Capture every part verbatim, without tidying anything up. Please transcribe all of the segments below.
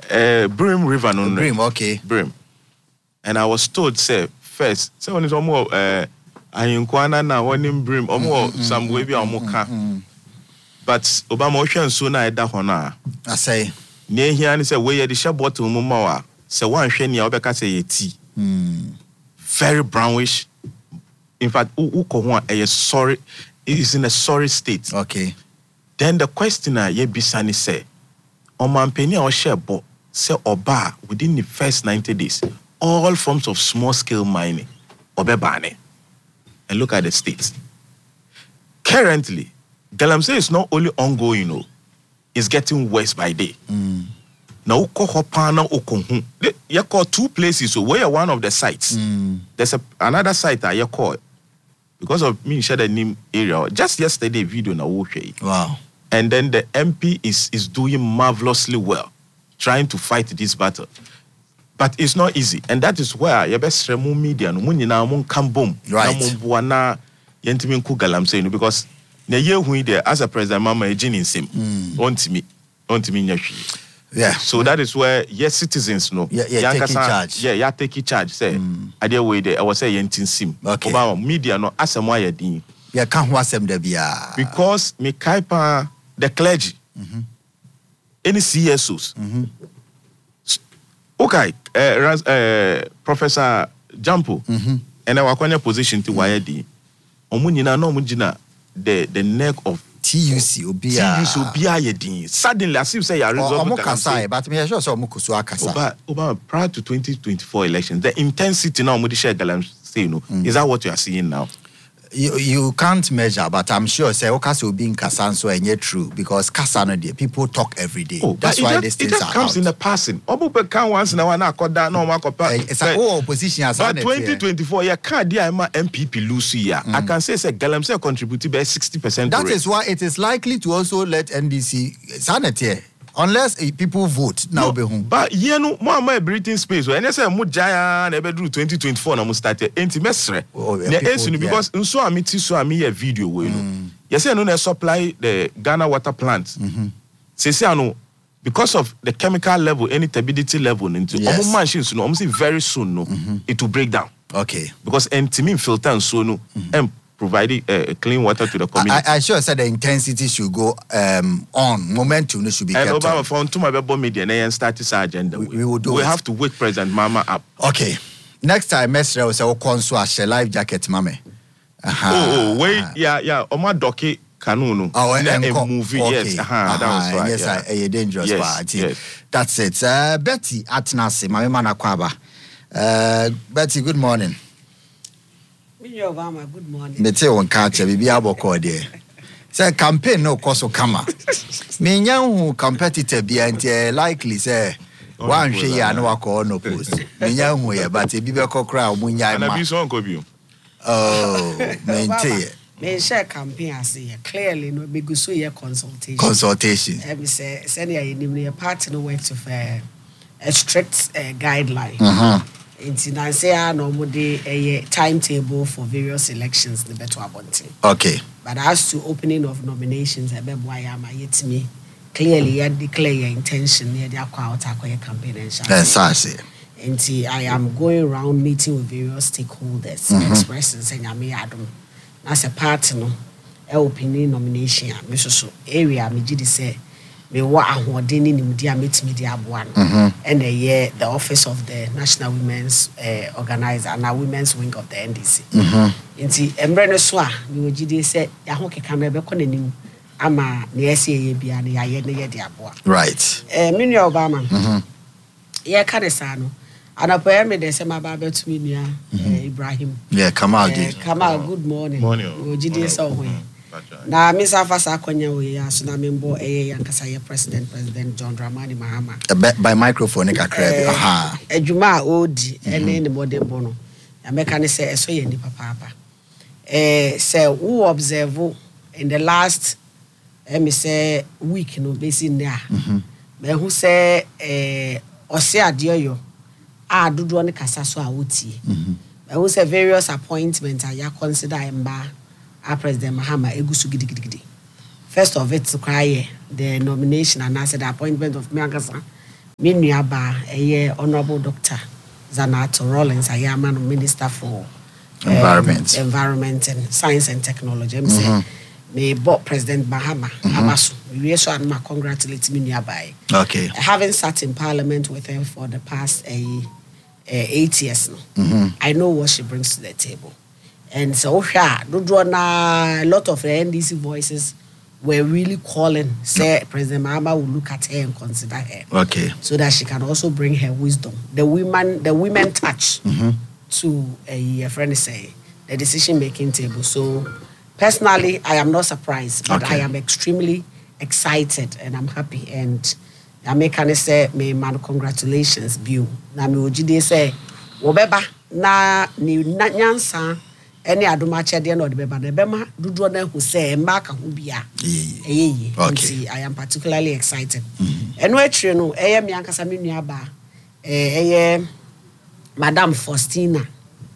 uh, Brim River. No, Brim, okay. Brim. And I was told, say, first, say, when it's almost, uh, I inquire now, one in Brim, almost some way, almost can. But Obama Ocean sooner at that honor. I say, near here, and say, where you the shop bottle, Mumawa. So one shiny, I'll be say tea. Very brownish. In fact, Uko a sorry, it is in a sorry state. Okay. Then the questioner, ye bisani say, Oman penny or share bo, say oba within the first ninety days, all forms of small scale mining, obebane. And look at the states. Currently, Galamsey is not only ongoing, you know, it's getting worse by day. Mm. Now, Ukoko Ukohu. You call two places, so where one of the sites. Mm. There's a, another site that you call because of me share the name area. Just yesterday, video na wow. And then the M P is is doing marvelously well, trying to fight this battle. But it's not easy, and that is where you best remove media no muni na mun kambom right. Na mun buana yentimi nku Galamsey because na ye hu there as a president mama ejini nsem ontimi ontimi nyahwi. Yeah. So that is where yes citizens know. Yeah, yeah, taking charge. Yeah, yeah, taking charge. Say, mm. I did way there. I was say yentin sim. Okay. Obama media no asemwa ye din. Yeah, can't watch them there be because me kaipa the clergy, mm-hmm. any C S Os. Mm-hmm. Okay, uh, uh, Professor Jampo, mm-hmm. and our corner position to wire di. Omunina no mujina the the neck of T U C obia T U C obia ye din. Suddenly as if say you resolve the kasa but me sure so omukusu akasa. Oba Oba prior to twenty twenty-four elections the intensity now omudi share Galamsey you know mm. is that what you are seeing now? You, you can't measure, but I'm sure say Okasa will be in Kasan so and yet true because Kasano there people talk every day. Oh, that's why just, these things it just are comes out. in the passing. Obu can once in a while call that no one It's a whole opposition as but twenty twenty-four yeah can't dear my M P P lose here. I can say say Galamsey contributed by sixty percent. That is why it is likely to also let N D C sanity. Unless uh, people vote now, be home. But you know, more my breathing space. When I say mu jaya na bedru twenty twenty-four na mu start enti mesre. Na ensunu because nso amiti so ami a video we no. You say no na supply the Ghana water plant. Say say no because of the chemical level, any turbidity level into omo machines no, omo say very soon no it will break down. Okay. Because enti filter so no em providing uh, clean water to the community. I, I sure said the intensity should go um, on. Momentum should be kept and on. And Obama to my Bebo media and start this agenda. We, we will do We it. have to wake President Mama up. Okay. Next time, Mestre will say, "Oh, conso a life jacket, mame." Uh-huh. Oh, oh, wait, uh-huh. yeah, yeah. Oma doki kanunu. Oh, and a co- movie, okay. yes. Uh-huh, uh-huh. That was right. Yes, yeah. a, a dangerous yes, part. Yes. That's it. Uh, Betty Atnasi, my man Akwaba. Uh, Betty, good morning. Obama, good morning. Me tell one catch a baby aboko there. Say campaign no cost kama. Me nyahu competitor be anti likely say one she ya no wako no post. Me nyahu ya but e bi be kokra omunya ma. Na bi so nko bi. Oh, me ntie. Me share campaign as clearly no be go so ye consultation. Consultation. E be say send ya enim your party no work to fair a strict uh, guideline. Mhm. Inti na say no mo dey a timetable for various elections the better abonti. Okay. But as to opening of nominations e be boy am yetimi clearly you declare your intention near the akwa out akwa campaign and shall. Yes, I see. Inti I am going around meeting with various stakeholders mm-hmm. expressing saying I'm adom. As a party no e opening nomination me so so area me gidi say me wa ahoden ni nimdi ametimi di aboa no and the year the office of the National Women's uh, Organizer and our women's wing of the N D C. Mhm. Inti emre no so a me gidi say ya ho keka me be ko nanim ama na yesi ye bia na ye ne ye di aboa. Right. Eh me nua Obama. Mhm. Ye ka de sa no anapoya me de se ma ba betumi nua Ibrahim. Yeah, Kamal Uh, did. Kamal, good morning. Morning. O gidi so ho. Na Mister Fasa Konya we aso na membo eh yankasa ye president president John Dramani Mahama. Uh, by, by microphone ka crab. Aha. Adwuma odi ene ne bode bono. Ya meka ne say eso ye ni papa papa. Eh say who observe in the last eh me say week no basi na. Mhm. Me who say eh ose ade yo a dodo ne kasa so a wotie. Mhm. Me who say various appointments are ya consider emba a President Mahama egusu gidi gidi gidi. First of it to cry the nomination and I said the appointment of Miangasa me nuaba eye Honorable Doctor Zanato Rollins Ayama no Minister for um, Environment Environment and Science and Technology. I'm saying me bought President Bahama Amasu. We also and my congratulate me nuaba. Okay. Having sat in Parliament with her for the past uh, uh, eight years now, mm-hmm. I know what she brings to the table. And so, yeah, a lot of the N D C voices were really calling, say President Mahama will look at her and consider her. Okay. So that she can also bring her wisdom, the women, the women touch mm-hmm. to a, a friend say the decision-making table. So personally, I am not surprised, but okay. I am extremely excited and I'm happy. And I make say, me man, congratulations, Bill. Na me ojide say, wobeba na ni nyansa. Any adumache de no de beba de bema dudu na hu say maka hu bia eh eh I am particularly excited eno atire no eye me ankasa me nua ba eh eye Madam Faustina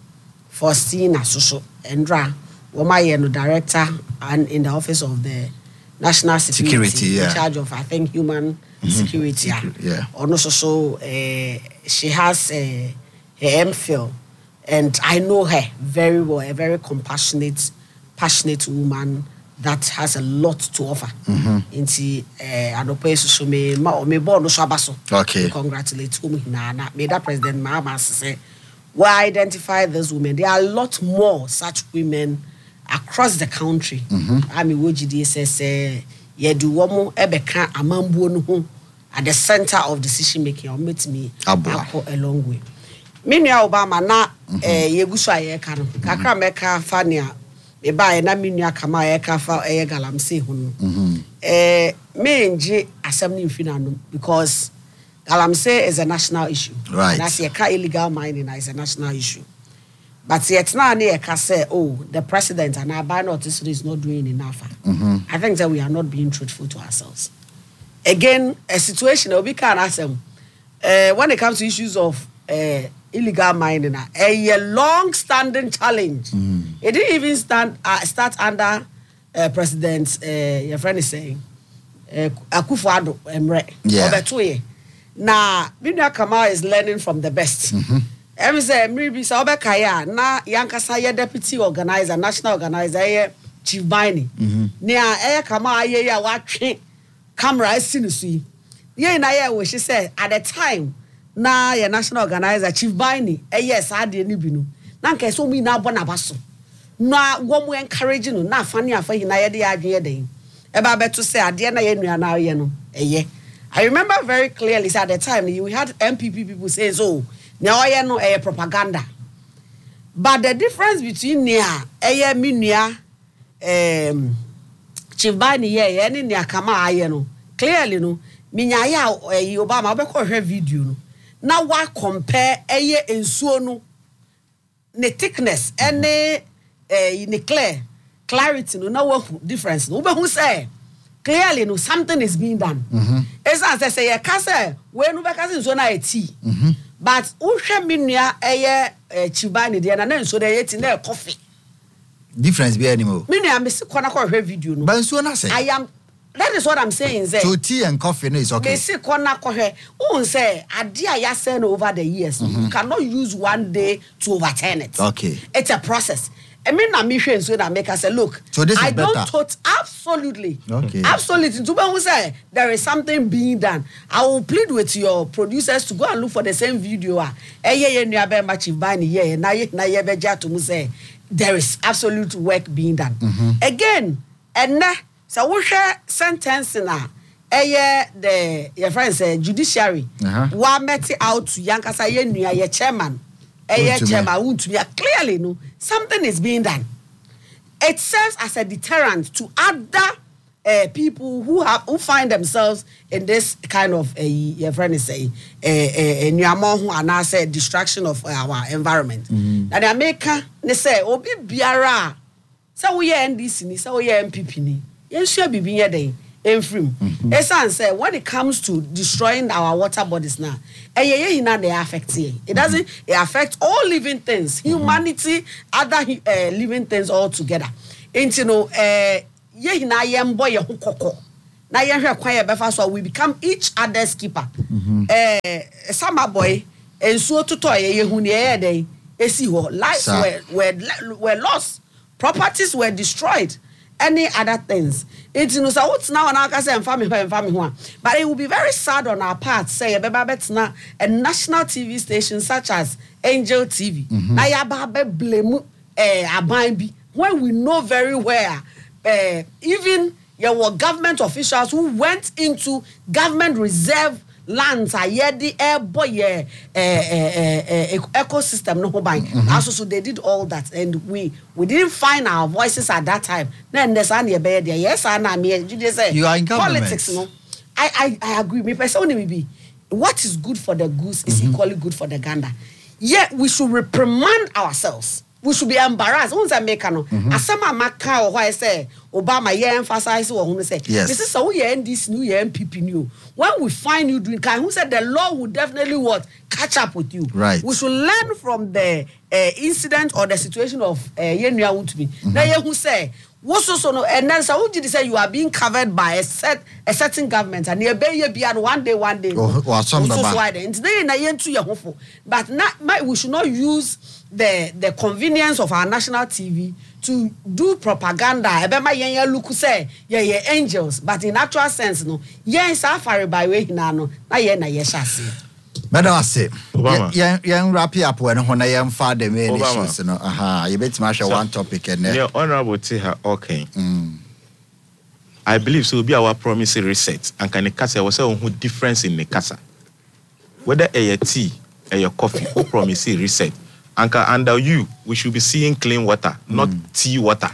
Faustina Soso Endra wo ma ye no director and in the office of the National Security, security yeah. in charge of I think human mm-hmm. security yeah ono so eh she has eh her M Phil. And I know her very well, a very compassionate, passionate woman that has a lot to offer. Inti adopo so me ma me born so abaso. Okay. Congratulate me na me that President Mahama say, we identify these women. There are a lot more such women across the country. I mean, would you say ye do womo ebeka amambuo no ho at the center of decision making or meet me go a long way. Minia Obama na eh yegusu ayeka no kakra meka fa ne a me ba e na minia kama ayeka fa eh galamsey hu no eh me nje asem ni mfina no because galamsey is a national issue right that's ye ka illegal mining is a national issue but yet na na ye ka say oh the president and our ban notice is not doing enough. mm-hmm. I think that we are not being truthful to ourselves. Again, a situation obi can asem eh when it comes to issues of eh illegal mining, a long-standing challenge. Mm. It didn't even stand uh, start under uh, President. Uh, your friend is saying, Akufo-Addo Emre. Yeah. Now, Binia Kamal is learning from the best. Every say, maybe so Kaya na Yankasa deputy organizer, national organizer, Chief Bini. Nia Aya Kamal ye watching camera is seen. Ye na ye we she said at the time. Na your national organizer Chief Bini eh yes ade ni bi no na nka so mi na abo na baso na wo mo encourage no na afane afa hi na ye de adwe den e ba beto say ade na ye nua na ye no eh I remember very clearly say at the time we had M P P people say so na oye no eh propaganda but the difference between nia eh mi nua um Chief Bini ye ye ni nia kama aye no clearly no minya ya eh Obama obekọ hwe video no na wa compare eye ensuo no ne thickness ene eh ne clear clarity no na wa difference no be hu say clearly no something is being done mhm esa say say ka say we no be ka say ensuo na eti mhm but uhwe minua eye chibani de na na ensuo de eti na coffee difference be anymore minua me se kona ko hwe video no ba ensuo na say I am that is what I'm saying. So tea and coffee no is okay. They say corner kohe. Who say idea ya send over the years. Mm-hmm. You cannot use one day to overturn it. Okay. It's a process. I mean, na mission so that make us say, look. So this is I better. don't tot absolutely. Okay. Absolutely. To who say there is something being done. I will plead with your producers to go and look for the same video. Eh ye ye nua be Chief Bini ye na ye na ye beja to mu say there is absolute work being done. Mm-hmm. Again, and so we share sentence na eye the your friend say judiciary uh-huh. wa met out to yankasa ye nua ye chairman eye chairman untumi clearly no something is being done. It serves as a deterrent to other uh, people who have who find themselves in this kind of a uh, your friend is say a nuamo who are say destruction of our environment. Mm-hmm. Na the America they say obi biara say we N D C ni say we M P P ni yensua bibi ye den enfrim esan say when it comes to destroying our water bodies now eh ye na they affect it it doesn't it affect all living things humanity other uh, living things all together and you know eh ye na ye mbo ye hokoko na ye hwe kwan ye befa so we become each other's keeper. Mm-hmm. Eh summer boy ensuo toto ye ye hu ne ye den esi ho lives were, were were lost, properties were destroyed, any other things. It's no so what's now na ka say emfa me ho emfa me ho, but it will be very sad on our part say be ba betna a national T V station such as Angel T V. Mm-hmm. Na ya ba be blame eh aban bi when we know very well uh, even there were government officials who went into government reserve lands ayedi airboy eh eh ecosystem no ho ban. Also so they did all that and we we didn't find our voices at that time. Then there's an there yes and I mean you say you are in politics no. I I I agree. Me personally be what is good for the goose is mm-hmm. equally good for the gander. Yet we should reprimand ourselves. We should be embarrassed. Who's a maker no? Asama maka or why say Obama ye emphasize or who say yes. This is how we end this new year M P P new. When we find you doing kind, who said the law will definitely what catch up with you. Right. We should learn from the uh, incident or the situation of uh Yenua Wutumi. Now ye who say what so no and then so did say you are being covered by a set a certain government and you be be one day one day. Oh, oh, so why then today na yen to your hopeful. But not we should not use the the convenience of our national T V to do propaganda. Ebema yen look say yeah yeah angels, but in actual sense no yen safari by way na no na yen na yeshase. Madam I say yen yen wrap up when ho na yen fa the main issues no aha you bet ma one topic and yeah honorable Tiha okay. Mm. I believe so be our promise reset and can the kasa was say who difference in the kasa whether a tea a coffee or promise reset. Anka under you, we should be seeing clean water, not mm. tea water.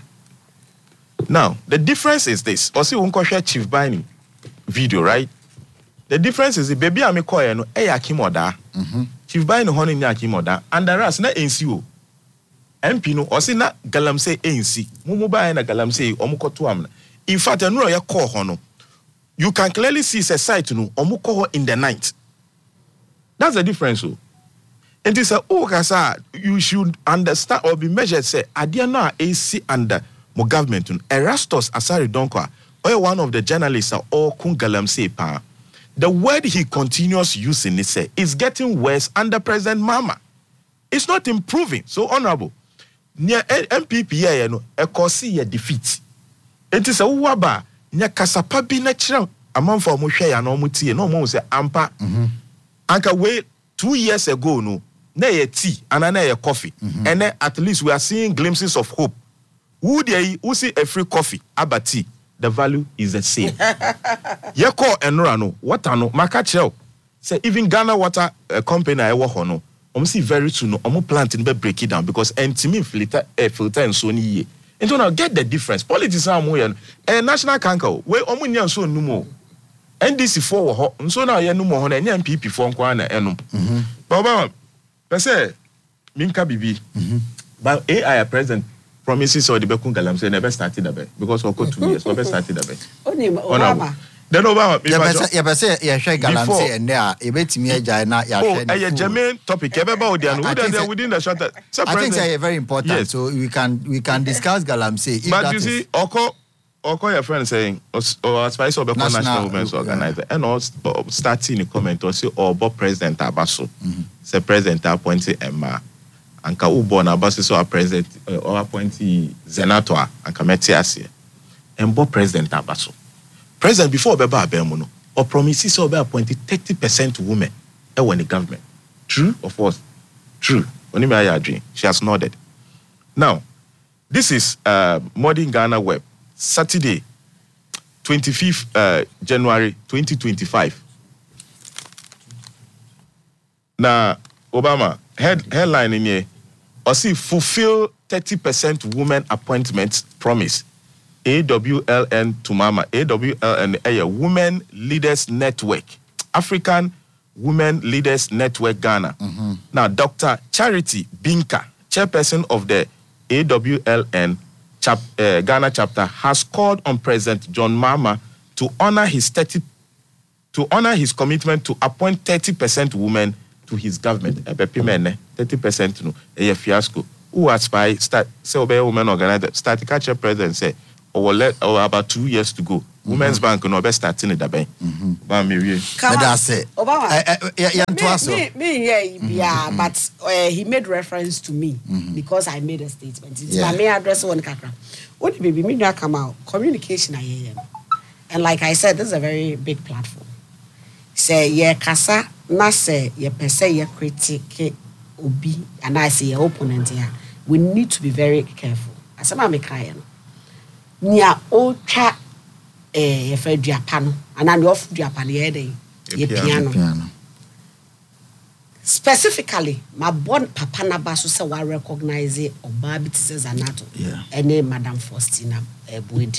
Now, the difference is this. Also, we share Chief Bini video, right? The difference is the baby I'm calling no e yakimoda. Chief Bini honey ni yakimoda. And the rest na N C O. M P no also na galamsey N C. Mumu ba na galamsey omukoto amna. In fact, no ya call hono. You can clearly see it's a site no omuko in the night. That's the difference. So. And it's a oh kasa you should understand or be measured say adia na A C under mo government Erastus Asari Donkwa or one of the journalists or Kungalam say pa the word he continues using it say is getting worse under President Mama. It's not improving. So honorable near M P P ya no e cause ye defeat. It is a waba nya kasapa bi na kire amanfo mo hwe ya no mo tie no mo say ampa anka we two years ago no na ye tea and na ye coffee mm-hmm. and then at least we are seeing glimpses of hope. Who dey who see a free coffee about tea the value is the same. Ye call enra no water no maka chel say even Ghana Water uh, Company I work on no um see very soon no um plant be break it down because entimi filter uh, filter and so ni and so now get the difference. Politics am we eh national kanka we um nya so numo N D C for ho so now ye numo ho na nya M P P for nkwa na enum mhm baba pese minka bibi mhm but A I president promises or the Bekun Galam say never started a bit because of two years never started a bit only Obama then Obama ya pese ya hwe Galam say and there e betimi agya na ya hwe oh eh german topic e be ba odi anu we within the short I think say very important yes. So we can we can discuss Galam say if but that you is see oko oko your friend saying or spice of the national, national women's yeah. organizer and also starting the comment or say or president Abaso mm-hmm. say president appointed Emma anka ubo na Abaso so president or appointee Zenato anka meti ase embo president Abaso president before beba abemu no or promises so be appointed thirty percent women e when the government true or false true only me I dream she has nodded. Now this is uh Modern Ghana Web Saturday twenty-fifth uh, January twenty twenty-five. Now Obama head headline in here or see fulfill thirty percent women appointments promise. A W L N to Mama. A W L N a Women Leaders Network. African Women Leaders Network Ghana. Mm-hmm. Now Doctor Charity Binka, chairperson of the A W L N chap, uh, Ghana chapter, has called on President John Mahama to honor his thirty to honor his commitment to appoint thirty percent women to his government. thirty percent no a fiasco. Who aspire start say obey women organizer start catch a president say or let or about two years to go. Mm-hmm. Women's Bank no be starting the bank. Ba me wie. That's it. Obama. Yeah, me, me, yeah, yeah, but uh, he made reference to me mm-hmm. because I made a statement. It's yeah. my main address one kakra. What baby me no come out communication I am. And like I said, this is a very big platform. Say yeah, kasa na say yeah per se yeah critique obi and I say your opponent here. We need to be very careful. As I'm a crying. Nia ocha eh efe duapano and an off duapano ye dey ye piano. Specifically, my born papa na baso say we recognize oba bi tse Zanato. Yeah. Ene Madam Faustina Ebuedi.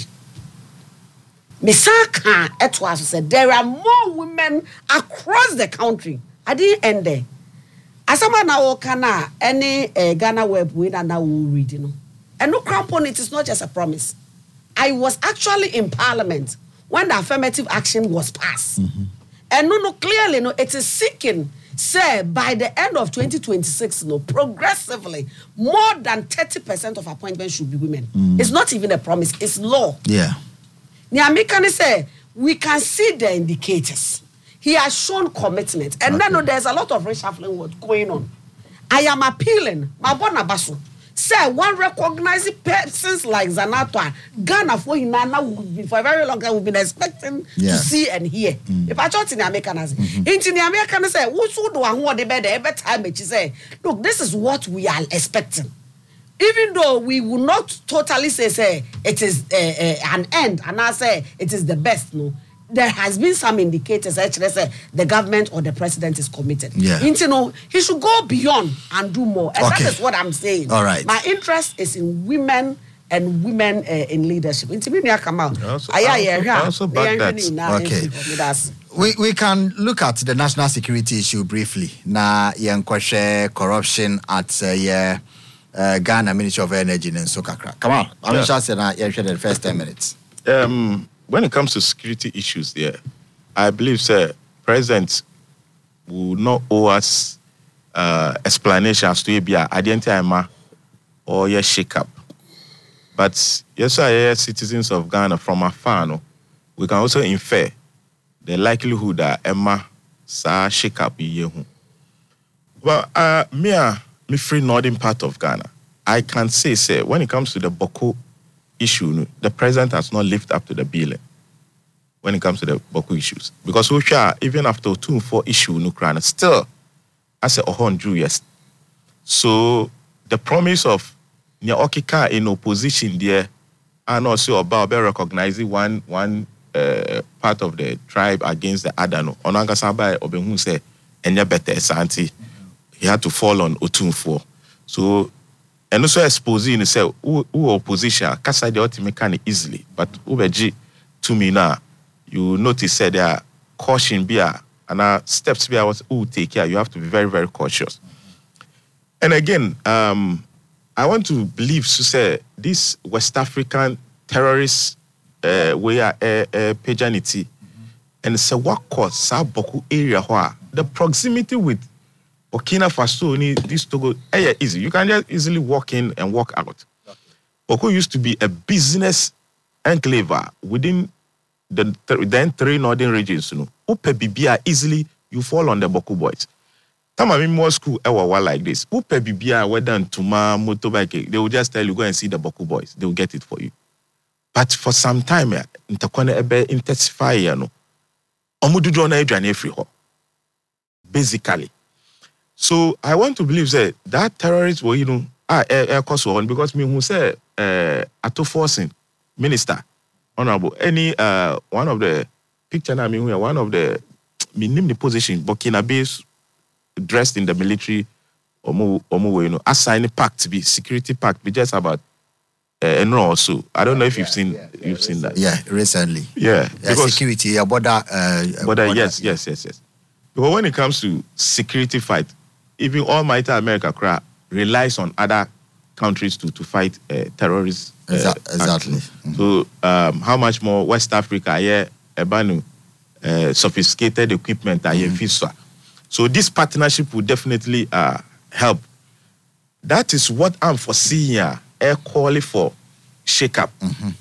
Misaka etwas said there are more women across the country. I didn't end there. Asama na okana any uh, Ghana web we na now read you know. And no crampon it is not just a promise. I was actually in Parliament when the affirmative action was passed. Mm-hmm. And no no clearly no it is seeking say by the end of twenty twenty-six no progressively more than thirty percent of appointments should be women. Mm. It's not even a promise, it's law. Yeah. Nyamikani say we can see the indicators. He has shown commitment. And okay. then no, there's a lot of reshuffling what's going on. I am appealing. Mabona Basu. Say one recognizing persons like Zanato, Ghana for Hinana for a very long time we've been expecting yeah. to see and hear. Mm. If I talk in the Americans, mm-hmm. in the Americans say, who's who do I want the better every time she say, look, this is what we are expecting. Even though we will not totally say, say it is uh, uh, an end, and I say it is the best, no. There has been some indicators actually say the government or the president is committed. Yeah. You know, he should go beyond and do more. And okay. that is what I'm saying. All right. My interest is in women and women uh, in leadership. Into me, I come out. I also, I also, I also back that. Okay. We we can look at the national security issue briefly. Na yen kwashe corruption at uh, yeah, uh, Ghana Ministry of Energy and so kakra. Come on. I'm just saying that you the first ten minutes. Um. When it comes to security issues there, I believe, sir, President will not owe us uh, explanation as to be a identity or a shake-up. But yes, sir, citizens of Ghana from afar, no, we can also infer the likelihood that Emma sa shake-up. Well, uh, me, me free northern part of Ghana, I can say, sir, when it comes to the Boko issue, the president has not lived up to the billing when it comes to the Boko issues. Because we share, even after two four issue in Ukraine, still, as a hundred years. So the promise of Nyokika in opposition there, and also about recognizing one one uh, part of the tribe against the other. No, Onangasaba Obenhu say, Enya better Santi, he had to fall on Otunfo. So and also exposing say who opposition kasa the ultimate can easily, but ubeji to me now you notice say there are caution be and uh, steps be was who take care. You have to be very very cautious. And again, um, I want to believe to say this West African terrorist uh, way uh, uh, paganity and say what cause Saboku area where the proximity with Burkina Faso, this Togo, eh, easy. You can just easily walk in and walk out. Boko used to be a business enclave within the th- then three northern regions. You know, Upe Bibia easily you fall on the Boko boys. Time I'm in more school, I was like this. Upe Bibia, whether to my motorbike, they will just tell you go and see the Boko boys. They will get it for you. But for some time, intakwana ebe intensify you know. Omududu na edwane free ho. Basically. So I want to believe that that terrorists were, you know, ah, air cost one because me who say uh Ato Forcing Minister, Honorable, any uh one of the picture now me one of the me name the position Burkina base dressed in the military omo omo you know assign pact to be security pact be just about uh, and also I don't know if you've seen yeah, yeah, you've seen that. Yeah, recently. Yeah, yeah security, yeah, border uh border, border yes, yeah. yes, yes, yes. But when it comes to security fight, even Almighty America cra relies on other countries to, to fight uh, terrorists. Uh, exactly. Mm-hmm. So um, how much more West Africa, yeah, ebanu, uh, sophisticated equipment, mm-hmm. So this partnership will definitely uh, help. That is what I'm foreseeing. Air calling for shake-up. Mm-hmm.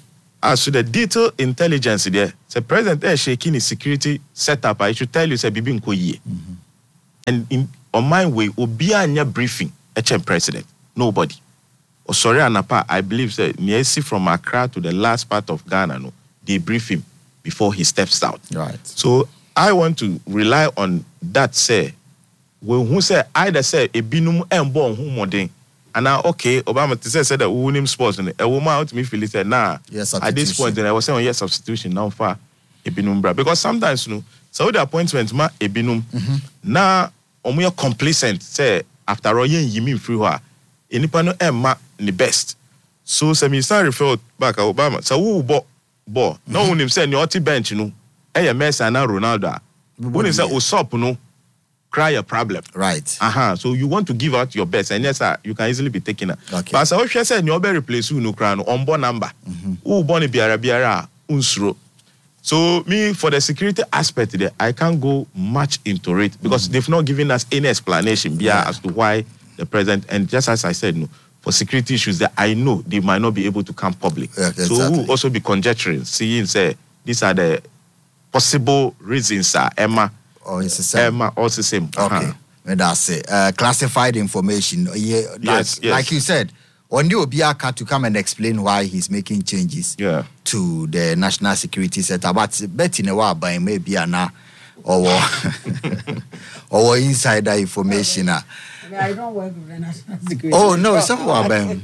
as to the detailed intelligence there, the president is shaking his security setup. I should tell you, say bibi nko yie. And in on my way, obi anya briefing, H M president, nobody. Oh, sorry, Anapa, I believe that Niesi from Accra to the last part of Ghana, no, they brief him before he steps out. Right. So I want to rely on that. Say, when who say either say a binum and born who modern. And now, okay, Obama said that we win him sports, and a woman out to me feel said, nah, yes, at this point, then I was saying, yes, substitution now far a binum bra. Because sometimes, you know, so the appointment ma a binum, now, on we complacent, say, after all, you mean free her, any panel and ma the best. So, some minister referred back to Obama. So, who bought, bought, no one him say, your bench, you know, a mess and now Ronaldo. When he said, oh, sop, you know, cry a problem. Right. Uh-huh. So you want to give out your best, and yes, sir, you can easily be taken out. Okay. But as I always say, you better replace who no crown on board number. Who born biara biara unsro. So me for the security aspect there, I can't go much into it because mm-hmm. they've not given us any explanation yeah. as to why the president. And just as I said, no, for security issues that I know they might not be able to come public. Yeah, exactly. So we'll also be conjecturing, seeing say these are the possible reasons, sir, Emma. Or it's the same. Emma, also same. Okay. Uh-huh. That's it. Uh, classified information. Yeah, like, yes, yes. like you said, on the Obiaka to come and explain why he's making changes yeah. to the national security setup. But bet in a while by maybe an or or insider information. I don't work with the national security. Oh no, it's not about them.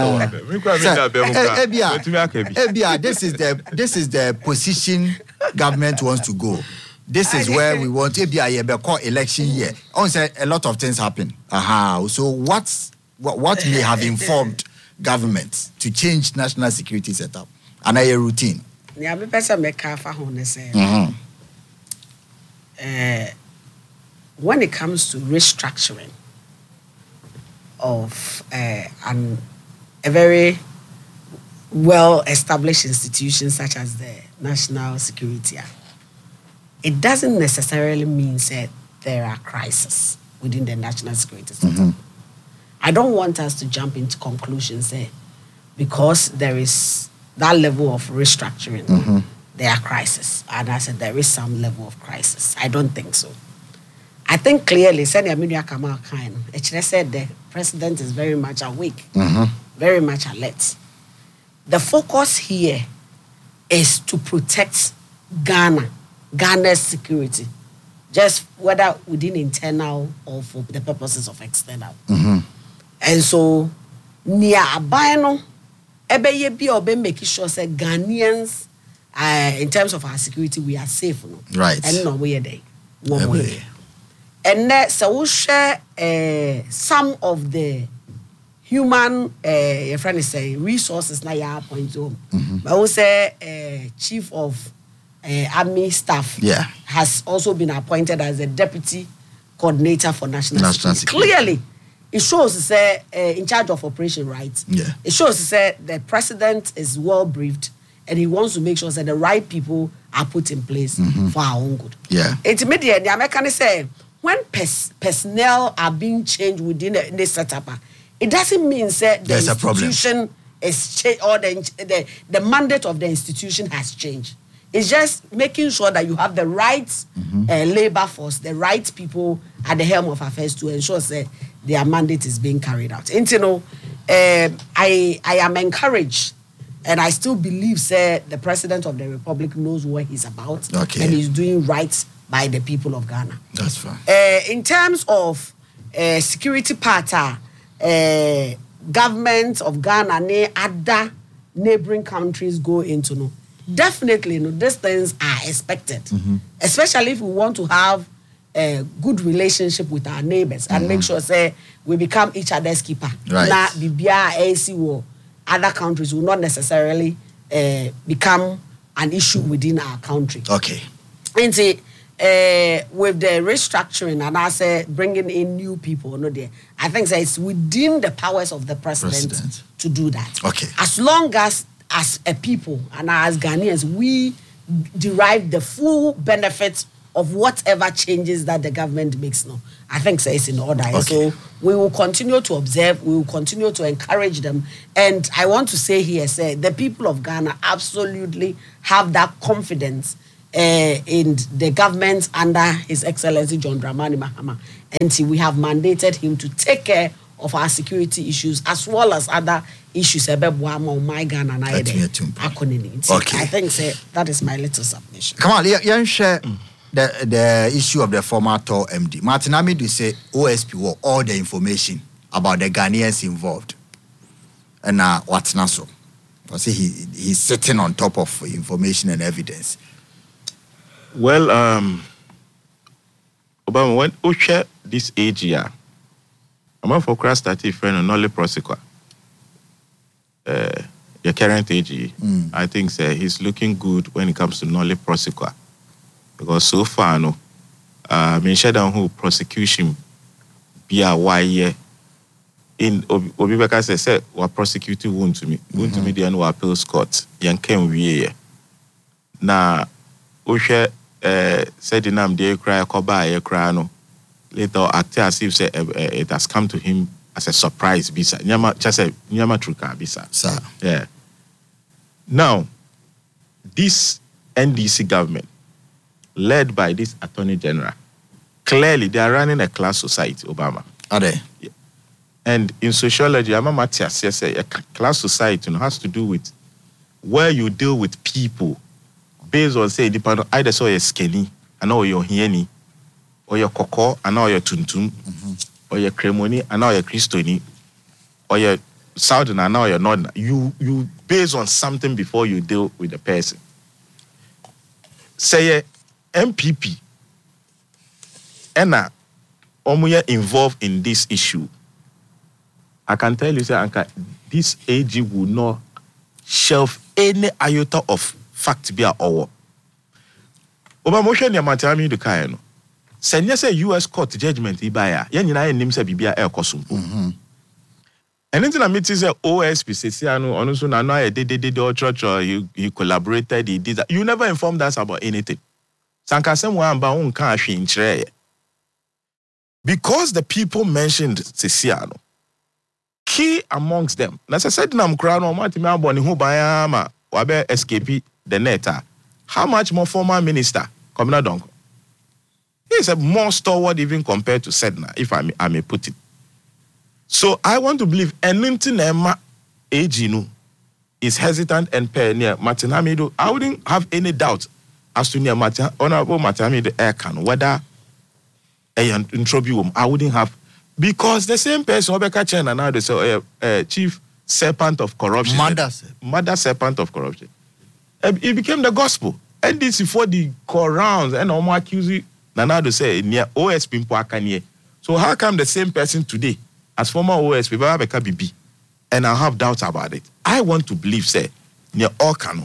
This is the this is the position government wants to go. This is where we want to be a call election year. Also, a lot of things happen. Aha. So what's what, what may have informed government to change national security setup? And a routine. Yeah, me person make kafa hone say. Eh, when it comes to restructuring of uh, an a very well-established institution such as the National Security Act, it doesn't necessarily mean that there are crises within the national security system. Mm-hmm. I don't want us to jump into conclusions there because there is that level of restructuring. Mm-hmm. There are crises. And I said there is some level of crisis. I don't think so. I think clearly, Senator Amelia Kamal Khan, actually said the president is very much awake, mm-hmm. very much alert. The focus here is to protect Ghana. Ghana's security, just whether within internal or for the purposes of external. Mm-hmm. And so, near Abano, ebe ye bi obe making sure say Ghanaians, uh, in terms of our security, we are safe. No? Right. And no way day. One way. And that so we share uh, some of the human, uh, your friend is saying, resources na ya point home. Mm-hmm. But we say uh, chief of Uh, army staff yeah. has also been appointed as the deputy coordinator for national, national security. security. Clearly, it shows say uh, in charge of operation, right? Yeah. It shows say the president is well briefed and he wants to make sure that the right people are put in place mm-hmm. for our own good. Yeah. It's immediate. The Americans say when pers- personnel are being changed within the, the setup, it doesn't mean that the There's institution is changed or the, the the mandate of the institution has changed. It's just making sure that you have the right mm-hmm. uh, labor force, the right people at the helm of affairs to ensure that their mandate is being carried out. And you know, uh, I I am encouraged, and I still believe that the president of the republic knows what he's about, okay. and he's doing right by the people of Ghana. That's fine. Uh, in terms of uh, security part, uh, government of Ghana and other neighboring countries go into no. Definitely, you know, these things are expected, mm-hmm. especially if we want to have a good relationship with our neighbors and mm-hmm. make sure, say, we become each other's keeper. Right. Now, B B I, A C or other countries will not necessarily uh, become an issue within our country. Okay. And see, uh, with the restructuring and I say bringing in new people, no, there, I think that it's within the powers of the president, president. to do that. Okay. As long as as a people and as Ghanaians, we derive the full benefits of whatever changes that the government makes. No, I think so it's in order. Okay. So we will continue to observe, we will continue to encourage them. And I want to say here, say, the people of Ghana absolutely have that confidence uh, in the government under His Excellency John Dramani Mahama. And we have mandated him to take care of our security issues as well as other issues. Okay. Okay. I think say, that is my little submission. Come on, you share the the issue of the former T O R M D. Martin Amidu say O S P want all the information about the Ghanaians involved. And now uh, what's not so? Because he he's sitting on top of information and evidence. Well, um, Obama, when we share this age here, I'm not for crash started friend Nolly Prosequa. Uh, your current age, mm. I think say, he's looking good when it comes to Nolly Prosequa. Because so far, no, uh, me share down who prosecution be a why year in Obibeka say say what prosecuting wound to me, wound to me the annual appeals court. Yan can we na Oshe uh said the name they cry koba ye cry no. Later act as if say uh, uh, it has come to him as a surprise bisa. Nyama just say nyama truka bisa. Sir. Yeah. Now, this N D C government, led by this Attorney General, clearly they are running a class society, Obama. Are they? Yeah. And in sociology, I'm a Matthias, yes, a class society, you know, has to do with where you deal with people based on, say, depending on either so you're skinny, I know you're hieni, or you're koko, I know you're tuntum, mm-hmm. or you're cremoni, I know you're Christoni, or you're Southern, I know you're not. You, you based on something before you deal with the person. Say, M P P, Enna, Omuya involved in this issue. I can tell you, say, Anka, this A G will not shelf any iota of fact be a or. Oba motion ya matami du kaya no. Senya say U S court judgment ibaya. Yan nyina nim say bibia e kosumpo. Mhm. Anything I meet is a O S P say anu onu so na no e de de de church you you collaborated he did that. You never informed us about anything. Sanka sem wa amba un kan ahwe nkyere. Because the people mentioned Sisiano, key amongst them. As I said, I'm crying on my team. I'm born in Hubayama. Wabe escape the neta. How much more former minister? Coming down. He's a more stalwart even compared to Sedna, if I may, I may put it. So I want to believe anything Emma Ejinu is hesitant and pair near Martin Hamidu. I wouldn't have any doubt as to near Martin, Honorable Martin Hamidu Aircan, whether a introbium, I wouldn't have. Because the same person, Obeka Chen, and now they say, uh, uh, chief serpent of corruption. Mother, mother serpent of corruption. Uh, it became the gospel. And this before the corrals and Omo accusing, and now they say, near O S P Mpoakanye. So how come the same person today, as former O S P, Babeka B B, and I have doubts about it? I want to believe, say, near Okano,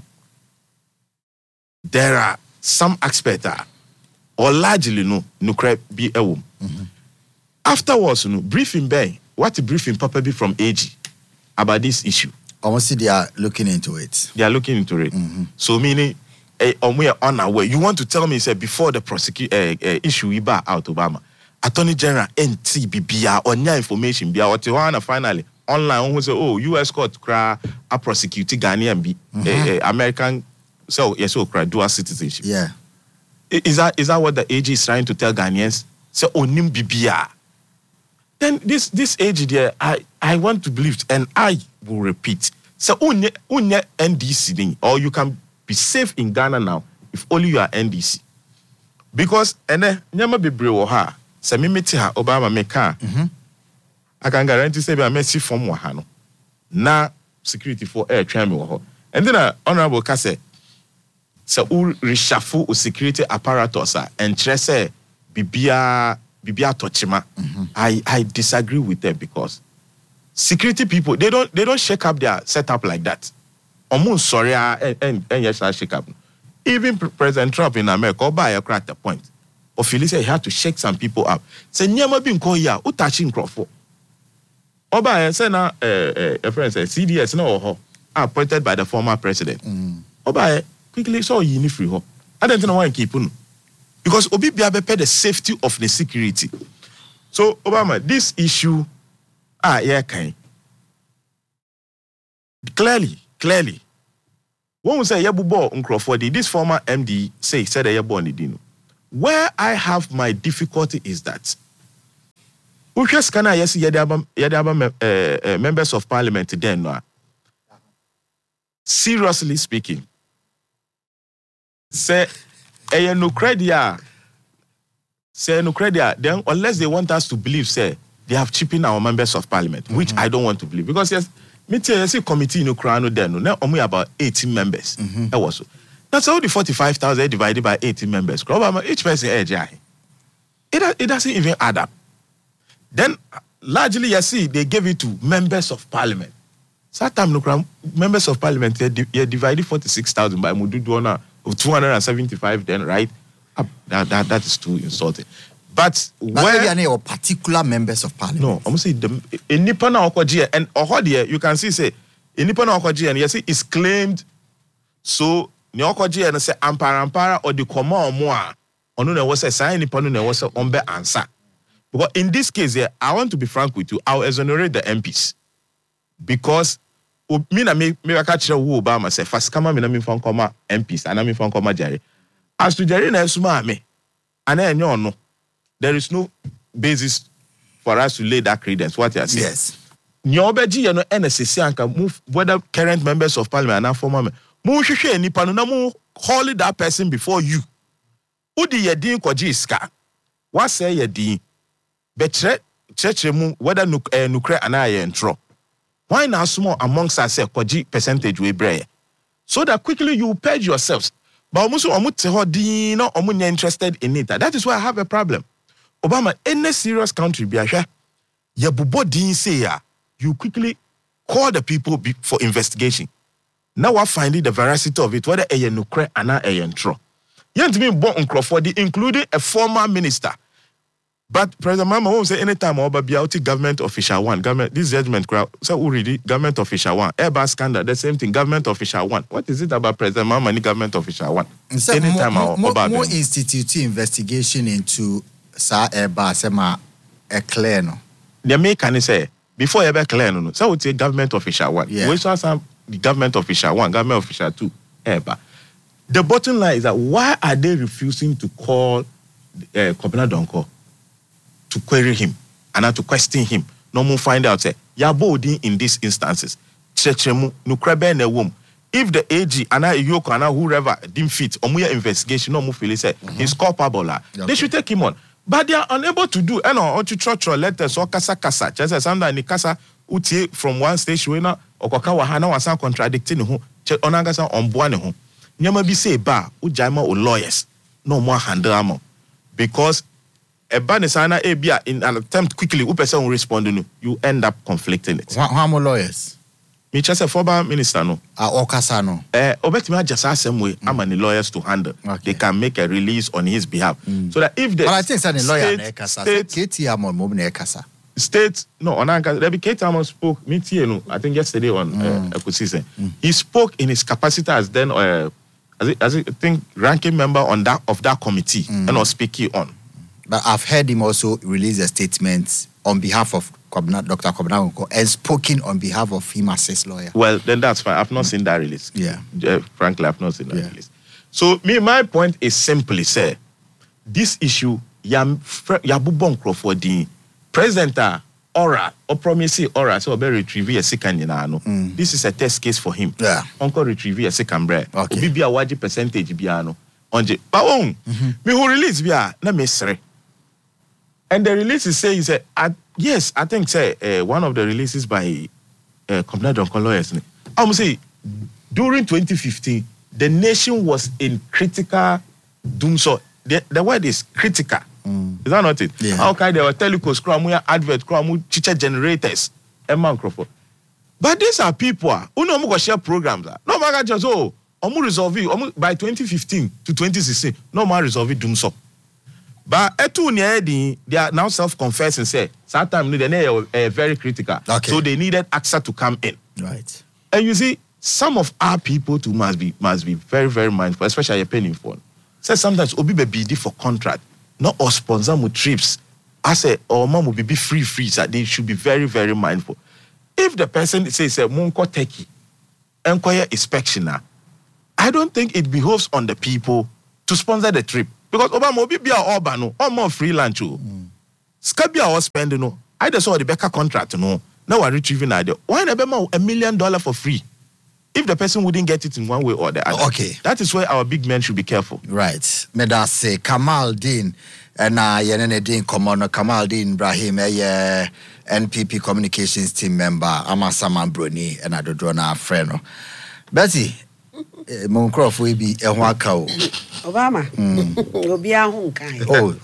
there are some aspects, or largely no, no crap be a woman. Mm-hmm. Afterwards, you know, briefing by what a briefing probably from A G about this issue. Almost they are looking into it. They are looking into it. Mm-hmm. So meaning, eh, on we are on our way. You want to tell me, say before the prosecute uh, uh, issue we bar out Obama, Attorney General N T B B on your information be what you want finally online who say oh U S court cry a prosecute Ghanaian be mm-hmm. uh, uh, American so yes so cry dual citizenship. Yeah. Is that is that what the A G is trying to tell Ghanaians? Say onim bibia. Then this this age there, I, I want to believe, and I will repeat. So unye unye N D C thing, or you can be safe in Ghana now if only you are N D C. Because ene nyama bebre wo ha, se me meti ha Obama meka. Mhm. I can guarantee say be a messy from wo ha no. Na security for air try me wo ho. And then uh, honorable ka say so u reshuffle o security apparatus and tre say bibia Bibia Tochima, mm-hmm. I, I disagree with them because security people they don't they don't shake up their setup like that. Almost sorry and and, and yes I shake up. Even President Trump in America, buy a crack the point. Or Philly said he had to shake some people up. Say never been called here, who touching Crawford. Oba say na a friend said C D S no appointed by the former president. Mm. Oba quickly saw you free ho. I don't know why keep on. because obi bia bepe the safety of the security. So Obama, this issue ah yeah kind clearly clearly when we say yabubo unkrofodi, this former M D say said yabo on the dino. Where I have my difficulty is that Uches kana yes yadaba yadaba members of parliament then no. Seriously speaking, say eh no credit say no credit then unless they want us to believe say they have cheapened our members of parliament, mm-hmm. which I don't want to believe, because yes, me tell you, see committee no crown then no now only about eighteen members. Mm-hmm. That was so. That's all the forty-five thousand divided by eighteen members. Each person age it it doesn't even add up. Then largely you see they gave it to members of parliament. So time no crown members of parliament you divided forty-six thousand by Mududuana of two hundred seventy-five then, right? That, that that is too insulting. But, but where any or particular members of parliament? No, I'm saying the in Nipana Okoji and Ohodie, you can see say in Nipana Okoji and you see it's claimed so Nyokoji and say ampara ampara or the common or more on no was a sign Nipano ne was a ombe answer. But in this case here, I want to be frank with you, I'll exonerate the M Ps because me na me me catch who Obama say first come me na me fan come M Ps and na me fan come Jerry. As to Jerry na suma me and then you know there is no basis for us to lay that credence. What you are saying? Yes. Nyobeji you know N S C can move whether current members of parliament and former move hwehwe nipa no na move call that person before you. Udi yedin kwaji iska. What say yedin? Betre church mu whether nuk eh, nukre ana ye ntro. Why now small amongst us say kwaji percentage we breye? So that quickly you purge yourselves. But almost omutte ho din no omunya interested in it. That is why I have a problem. Obama, any serious country be ahwe ye bubo din say ya, you quickly call the people be, for investigation. Now we're finding the veracity of it, whether a nukre ana a yentro. Yent me bon uncrofodi, including a former minister. But President Mama won't say anytime over be out government official one. Government this judgment crowd. So already government official one. Airbus scandal, the same thing, government official one. What is it about President Mama and government official one? So anytime more, more, more, more institute investigation into Sa Airbus sema a clear no. The make can say before ever clear no. So we say government official one. Yeah. We saw some the government official one, government official two, Airbus. The bottom line is that why are they refusing to call uh, Kobina Donko to query him and to question him? No more find out say Yabodi in these instances. Chechemu nukrebe ne wom. If the A G and Yoko and whoever didn't fit or more investigation, no more feel say mm-hmm. he's culpable. Okay. They should take him on. But they are unable to do. And or to church or letters or kasa kasa. Just as sometimes in kasa uti from one station na or kaka wahana wasan contradicting who onagasa on buane who. Nyama bi say ba ujama o lawyers no more handle amo because a banisana a bia in an attempt quickly who person will respond to you end up conflicting it. How more lawyers? Me just a former minister no. Ah, okasa no. Eh, obetime just the same way. I'm an lawyer to handle. Okay. They can make a release on his behalf, mm. so that if the but I think state, a lawyer na ekasa. State, Katie Amon mo na ekasa. State no on anka. There be Katie Amon spoke. Me tie no. I think yesterday on mm. uh, Ekusise. Mm. He spoke in his capacity as then uh, as it, as it, I think ranking member on that of that committee mm. and was speaking on. But I've heard him also release a statement on behalf of Doctor Kobina Donko and spoken on behalf of him as his lawyer. Well, then that's fine. I've not mm. seen that release. Yeah. Uh, frankly, I've not seen that yeah. release. So, me, my point is simply, say, this issue, Yabubon Crawford, the president, Ora, or promise Ora, so be retrieve a second, you know. This is a test case for him. Yeah. Uncle retrieve a second bread. Okay. Obi be a wadi percentage, biano. Onje. But, um, me who release, bia, na me sere. And the release is saying, say, uh, yes, I think, say, uh, one of the releases by uh, Kobina Donko lawyers. I must say, during twenty fifteen, the nation was in critical doom. So the, the word is critical. Mm. Is that not it? Yeah. How can there were telecos, crowd, advert, crowd, chicha generators, and microphone. But these are people who no more share programs. No matter just oh, omu resolve it by twenty fifteen to twenty sixteen. No more resolve it doom so. But etu ni they are now self-confessing and say sometimes they are very critical. Okay. So they needed A C S A to come in. Right. And you see, some of our people too must be must be very, very mindful, especially a penny phone. Say sometimes obi be bid for contract, not or sponsor mu trips. I say or mom will be free free. So they should be very very mindful. If the person says say munko teki, enquire inspection, I don't think it behoves on the people to sponsor the trip because Obama obi be a urban or more free lunch. Scabia or spending no. I just saw the Becca contract no. Now we're retrieving idea. Why never more a million dollar for free? If the person wouldn't get it in one way or the other. Okay. That is where our big men should be careful. Right. Me da say Kamal Dean and uh yenene Dean Komono Kamal Dean Ibrahim a N P P communications team member Amasaman Bruni and Adodrona Freno. Betty Moncroft will be a waka. Obama. Obia Honkai. Oh.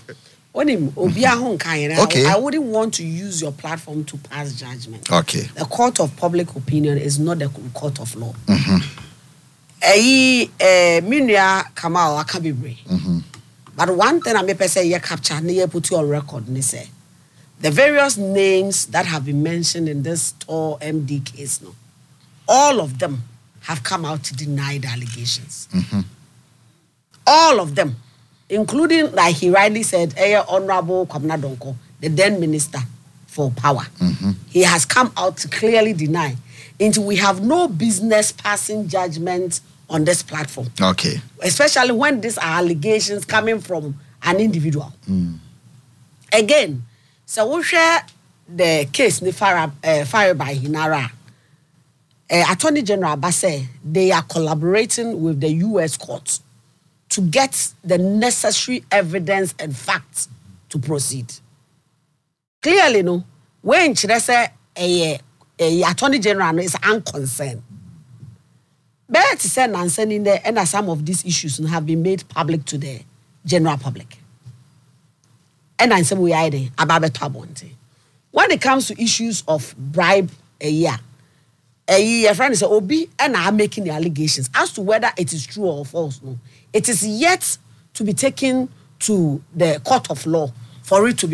Okay. I wouldn't want to use your platform to pass judgment. Okay. The court of public opinion is not the court of law. Mm-hmm. Eh, eh, Minya Kamal Akabibre. Mm-hmm. But one thing I may say, you capture, you put you on record, and say the various names that have been mentioned in this Tor M D case, no, all of them have come out to deny the allegations. Mm-hmm. All of them. Including, like he rightly said, eh, Honorable Kwabena Donko, the then Minister for Power. Mm-hmm. He has come out to clearly deny. Into we have no business passing judgment on this platform. Okay. Especially when these are allegations coming from an individual. Mm. Again, so we share the case ni fire, uh, fire by Hinara. Uh, Attorney General Basse, they are collaborating with the U S courts to get the necessary evidence and facts to proceed. Clearly, no, when Chirese a, a Attorney General is unconcerned. But to say nonsense in there, and some of these issues have been made public to the general public. And I say we are there about the when it comes to issues of bribe a year, a year friend is Obi and I'm making the allegations as to whether it is true or false. No. It is yet to be taken to the court of law for it to be